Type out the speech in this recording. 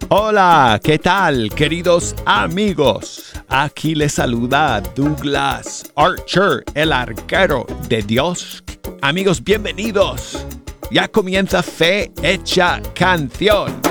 Hola, ¿qué tal, queridos amigos? Aquí les saluda Douglas Archer, el arquero de Dios. Amigos, bienvenidos. Ya comienza Fe Hecha Canción.